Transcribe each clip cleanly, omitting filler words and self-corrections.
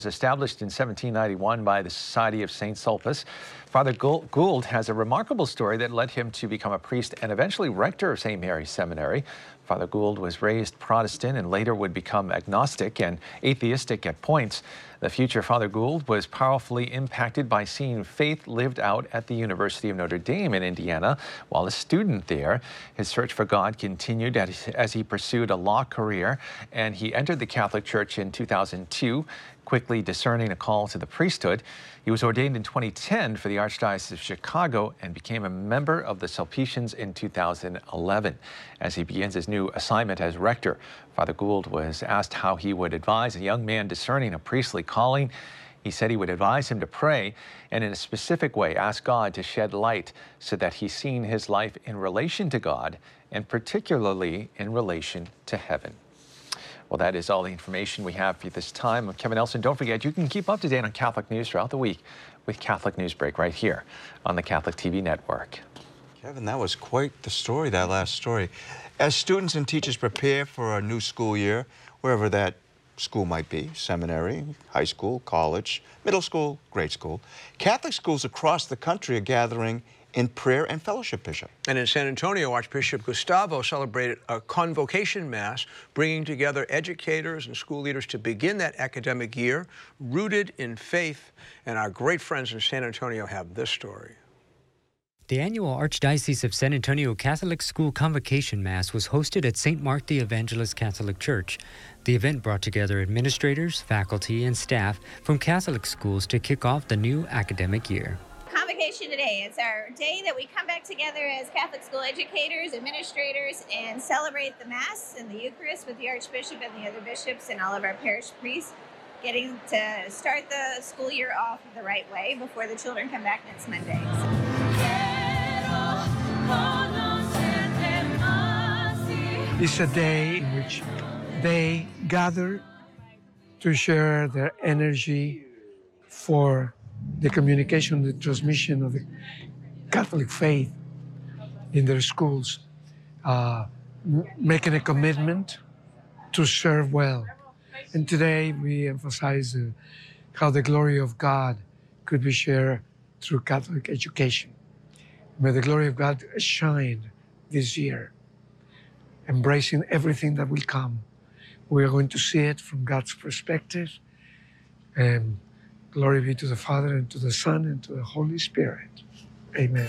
Established in 1791 by the Society of St. Sulpice, Father Gould has a remarkable story that led him to become a priest and eventually rector of St. Mary's Seminary. Father Gould was raised Protestant and later would become agnostic and atheistic at points. The future Father Gould was powerfully impacted by seeing faith lived out at the University of Notre Dame in Indiana. While a student there, his search for God continued as he pursued a law career, and he entered the Catholic Church in 2002, quickly discerning a call to the priesthood. He was ordained in 2010 for the Archdiocese of Chicago and became a member of the Sulpicians in 2011. As he begins his new assignment as rector, Father Gould was asked how he would advise a young man discerning a priestly calling. He said he would advise him to pray and in a specific way ask God to shed light so that he's seen his life in relation to God and particularly in relation to heaven. Well, that is all the information we have for you this time. I'm Kevin Nelson. Don't forget, you can keep up to date on Catholic news throughout the week with Catholic Newsbreak right here on the Catholic TV network. Kevin, that was quite the story, that last story. As students and teachers prepare for a new school year, wherever that school might be, seminary, high school, college, middle school, grade school, Catholic schools across the country are gathering in prayer and fellowship, Bishop. And in San Antonio, Archbishop Gustavo celebrated a convocation mass, bringing together educators and school leaders to begin that academic year rooted in faith. And our great friends in San Antonio have this story. The annual Archdiocese of San Antonio Catholic School Convocation Mass was hosted at St. Mark the Evangelist Catholic Church. The event brought together administrators, faculty, and staff from Catholic schools to kick off the new academic year. Convocation today. It's our day that we come back together as Catholic school educators, administrators, and celebrate the Mass and the Eucharist with the Archbishop and the other bishops and all of our parish priests, getting to start the school year off the right way before the children come back next Monday. It's a day in which they gather to share their energy for the communication, the transmission of the Catholic faith in their schools, making a commitment to serve well. And today we emphasize how the glory of God could be shared through Catholic education. May the glory of God shine this year, embracing everything that will come. We are going to see it from God's perspective. And glory be to the Father, and to the Son, and to the Holy Spirit. Amen.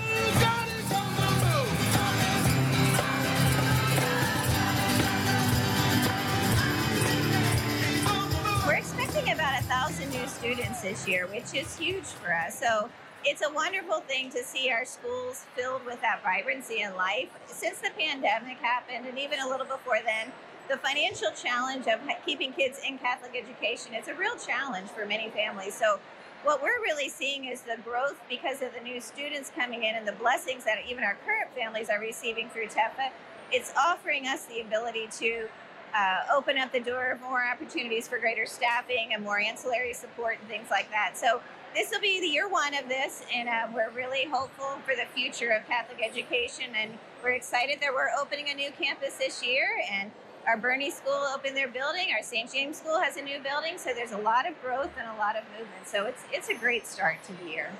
We're expecting about 1,000 new students this year, which is huge for us. So it's a wonderful thing to see our schools filled with that vibrancy and life. Since the pandemic happened, and even a little before then, the financial challenge of keeping kids in Catholic education, it's a real challenge for many families. So what we're really seeing is the growth because of the new students coming in and the blessings that even our current families are receiving through TEFA. It's offering us the ability to open up the door of more opportunities for greater staffing and more ancillary support and things like that. So this will be the year one of this, and we're really hopeful for the future of Catholic education, and we're excited that we're opening a new campus this year, and our Bernie School opened their building. Our St. James School has a new building. So there's a lot of growth and a lot of movement. So it's a great start to the year.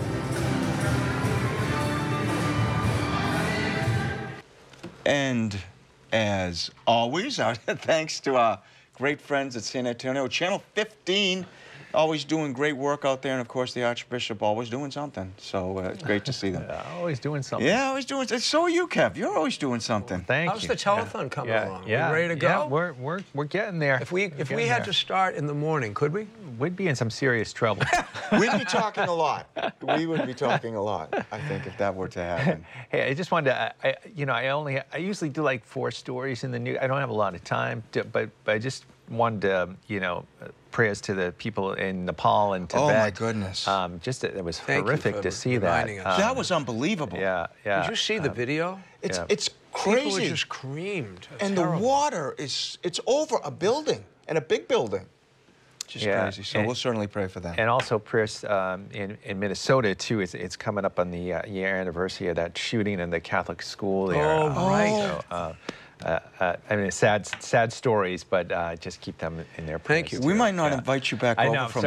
And as always, our thanks to our great friends at San Antonio. Channel 15, always doing great work out there. And, of course, the Archbishop always doing something. So it's great to see them. Always doing something. Yeah, always doing something. So are you, Kev. You're always doing something. Thank you. How's the telethon coming along? Yeah, We ready to go? Yeah, we're getting there. If we had to start in the morning, could we? We'd be in some serious trouble. We'd be talking a lot. We would be talking a lot, I think, if that were to happen. Hey, I just wanted to, I usually do like 4 stories in the news. I don't have a lot of time, but I just wanted to, prayers to the people in Nepal and Tibet. Oh, my goodness. It was horrific to see that. That was unbelievable. Yeah. Did you see the video? It's crazy. People were just creamed. And terrible. The water it's over a building, and a big building. Just crazy. So we'll certainly pray for them. And also prayers in Minnesota, too. It's coming up on the year anniversary of that shooting in the Catholic school there. Oh, right. So, I mean, sad stories, but just keep them in their prayers. Thank you. We might not Yeah. invite you back I over know, from